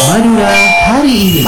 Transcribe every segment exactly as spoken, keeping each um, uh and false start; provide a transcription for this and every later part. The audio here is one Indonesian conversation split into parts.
Madura hari ini.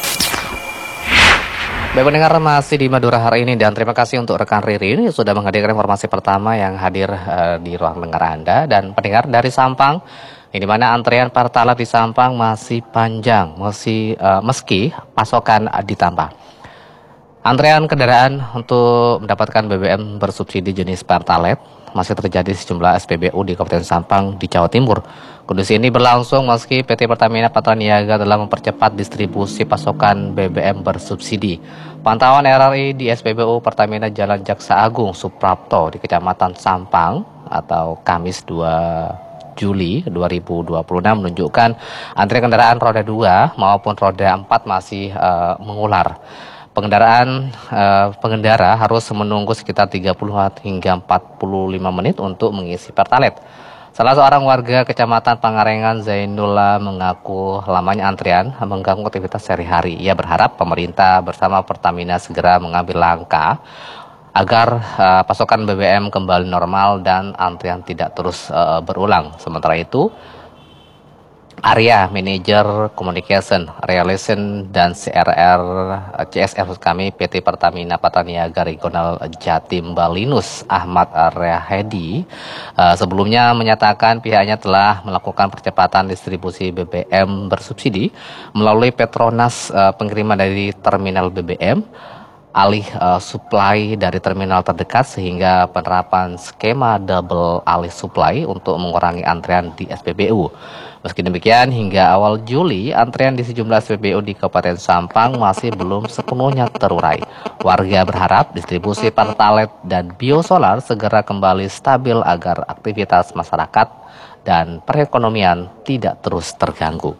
Baik pendengar, masih di Madura hari ini dan terima kasih untuk rekan Riri ini sudah menghadirkan informasi pertama yang hadir uh, di ruang dengar Anda. Dan pendengar dari Sampang, ini mana antrian Pertalite di Sampang masih panjang, masih uh, meski pasokan uh, ditambah. Antrean kendaraan untuk mendapatkan B B M bersubsidi jenis Pertalite masih terjadi sejumlah S P B U di Kabupaten Sampang di Jawa Timur. Kondisi ini berlangsung meski P T Pertamina Patraniaga telah mempercepat distribusi pasokan B B M bersubsidi. Pantauan R R I di S P B U Pertamina Jalan Jaksa Agung Suprapto di Kecamatan Sampang atau Kamis dua Juli dua ribu dua puluh enam menunjukkan antrian kendaraan roda dua maupun roda empat masih uh, mengular. Pengendaraan uh, pengendara harus menunggu sekitar tiga puluh hingga empat puluh lima menit untuk mengisi Pertalite. Salah seorang warga Kecamatan Pangarengan, Zainullah, mengaku lamanya antrian mengganggu aktivitas sehari-hari. Ia berharap pemerintah bersama Pertamina segera mengambil langkah agar uh, pasokan B B M kembali normal dan antrian tidak terus uh, berulang. Sementara itu, Area Manager Communication, Relation dan C R R C S R kami P T Pertamina Patraniaga Regional Jatim Balinus Ahmad Aryahedi uh, sebelumnya menyatakan pihaknya telah melakukan percepatan distribusi B B M bersubsidi melalui Petronas uh, pengiriman dari terminal B B M, alih uh, supply dari terminal terdekat sehingga penerapan skema double alih supply untuk mengurangi antrean di S P B U. Meski demikian, hingga awal Juli, antrean di sejumlah S P B U di Kabupaten Sampang masih belum sepenuhnya terurai. Warga berharap distribusi Pertalite dan biosolar segera kembali stabil agar aktivitas masyarakat dan perekonomian tidak terus terganggu.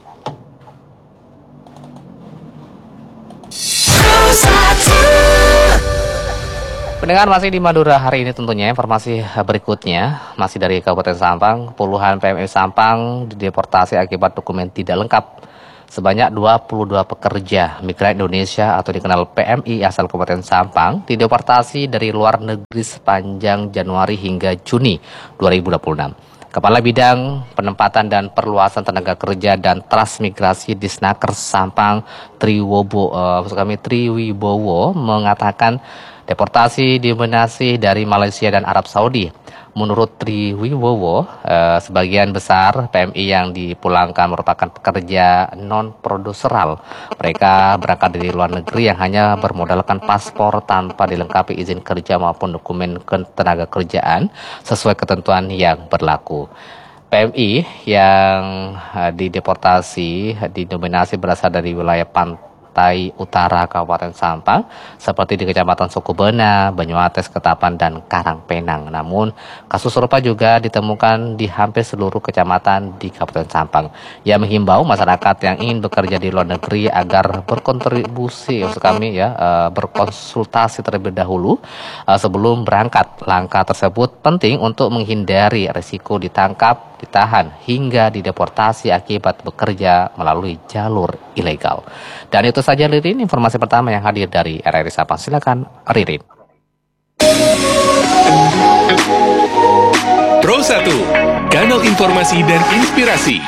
Pendengar, masih di Madura hari ini tentunya informasi berikutnya masih dari Kabupaten Sampang. Puluhan P M I Sampang dideportasi akibat dokumen tidak lengkap. Sebanyak dua puluh dua pekerja migran Indonesia atau dikenal P M I asal Kabupaten Sampang dideportasi dari luar negeri sepanjang Januari hingga Juni dua ribu dua puluh enam. Kepala Bidang Penempatan dan Perluasan Tenaga Kerja dan Transmigrasi Disnaker Sampang Triwobo, uh, maksud kami Triwibowo mengatakan deportasi didominasi dari Malaysia dan Arab Saudi. Menurut Triwibowo, eh, sebagian besar P M I yang dipulangkan merupakan pekerja non-produseral. Mereka berangkat dari luar negeri yang hanya bermodalkan paspor tanpa dilengkapi izin kerja maupun dokumen tenaga kerjaan sesuai ketentuan yang berlaku. P M I yang eh, dideportasi didominasi berasal dari wilayah pantai utara Kabupaten Sampang seperti di Kecamatan Sukubena, Banyuates, Ketapang, dan Karangpenang. Namun kasus serupa juga ditemukan di hampir seluruh kecamatan di Kabupaten Sampang. Ia menghimbau masyarakat yang ingin bekerja di luar negeri agar berkontribusi, maksud kami ya, berkonsultasi terlebih dahulu sebelum berangkat. Langkah tersebut penting untuk menghindari risiko ditangkap, ditahan, hingga dideportasi akibat bekerja melalui jalur ilegal. Dan itu saja Ririn, informasi pertama yang hadir dari R R I Sampang. Silakan Ririn. Pro satu, kanal informasi dan inspirasi.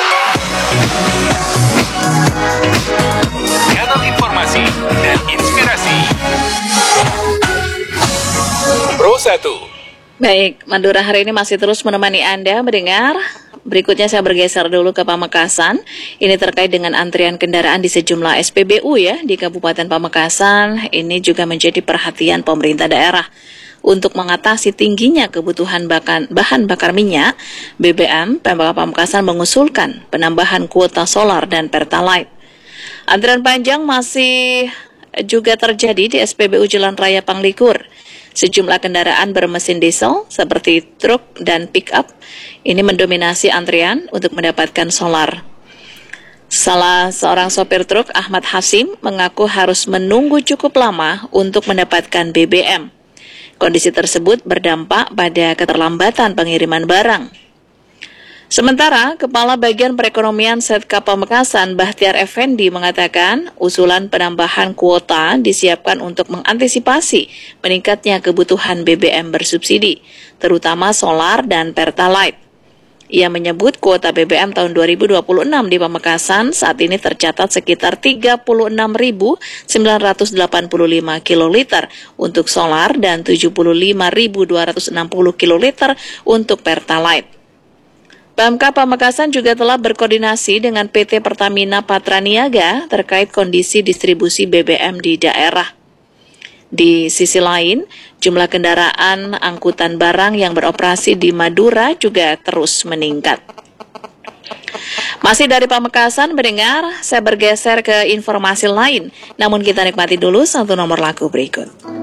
Kanal informasi dan inspirasi. Pro satu. Baik, Madura hari ini masih terus menemani Anda mendengar. Berikutnya saya bergeser dulu ke Pamekasan. Ini terkait dengan antrian kendaraan di sejumlah S P B U ya di Kabupaten Pamekasan. Ini juga menjadi perhatian pemerintah daerah. Untuk mengatasi tingginya kebutuhan bahan, bahan bakar minyak, B B M, Pemkab Pamekasan mengusulkan penambahan kuota solar dan Pertalite. Antrian panjang masih juga terjadi di S P B U Jalan Raya Panglikur. Sejumlah kendaraan bermesin diesel seperti truk dan pick-up ini mendominasi antrian untuk mendapatkan solar. Salah seorang sopir truk, Ahmad Hasim, mengaku harus menunggu cukup lama untuk mendapatkan B B M. Kondisi tersebut berdampak pada keterlambatan pengiriman barang. Sementara, Kepala Bagian Perekonomian Setka Pamekasan, Bahtiar Effendi, mengatakan usulan penambahan kuota disiapkan untuk mengantisipasi meningkatnya kebutuhan B B M bersubsidi, terutama solar dan Pertalite. Ia menyebut kuota B B M tahun dua ribu dua puluh enam di Pamekasan saat ini tercatat sekitar tiga puluh enam ribu sembilan ratus delapan puluh lima kiloliter untuk solar dan tujuh puluh lima ribu dua ratus enam puluh kiloliter untuk Pertalite. Pemkab Pamekasan juga telah berkoordinasi dengan P T Pertamina Patraniaga terkait kondisi distribusi B B M di daerah. Di sisi lain, jumlah kendaraan angkutan barang yang beroperasi di Madura juga terus meningkat. Masih dari Pamekasan mendengar, saya bergeser ke informasi lain. Namun kita nikmati dulu satu nomor lagu berikut.